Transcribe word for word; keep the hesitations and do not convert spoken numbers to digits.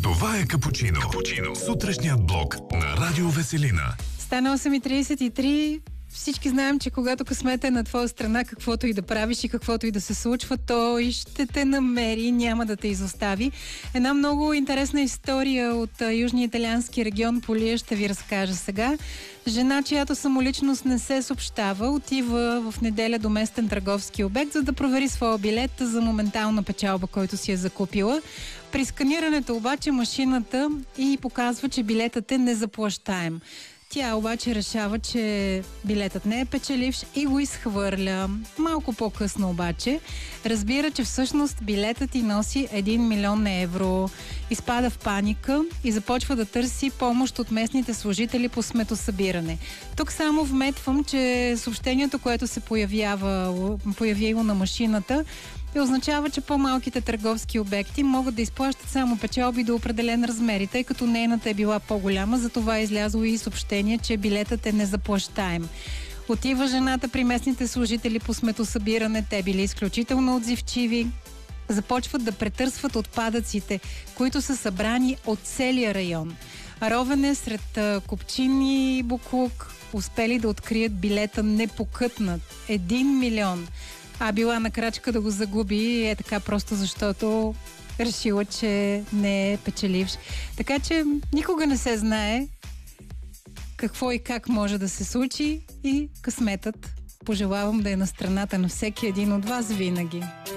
Това е Капучино. Капучино. Сутрешният блок на Радио Веселина. Стана осем и тридесет и три. Всички знаем, че когато късмета е на твоя страна, каквото и да правиш и каквото и да се случва, той ще те намери, няма да те изостави. Една много интересна история от южния италиански регион Полия ще ви разкажа сега. Жена, чиято самоличност не се съобщава, отива в неделя до местен търговски обект, за да провери своя билет за моментална печалба, който си е закупила. При сканирането обаче машината и показва, че билетът е незаплащаем. Тя обаче решава, че билетът не е печеливш и го изхвърля. Малко по-късно обаче разбира, че всъщност билетът й носи един милион евро. Изпада в паника и започва да търси помощ от местните служители по сметосъбиране. Тук само вметвам, че съобщението, което се появява, появило на машината, и означава, че по-малките търговски обекти могат да изплащат само печалби до определен размер. И тъй като нейната е била по-голяма, затова е излязло и съобщение, че билетът е незаплащаем. Отива жената при местните служители по сметосъбиране. Те били изключително отзивчиви. Започват да претърсват отпадъците, които са събрани от целия район. Ровене сред купчини и буклук успели да открият билета непокътнат. Един милион. А била на крачка да го загуби, е така просто защото решила, че не е печеливш. Така че никога не се знае какво и как може да се случи и късметът пожелавам да е на страната на всеки един от вас винаги.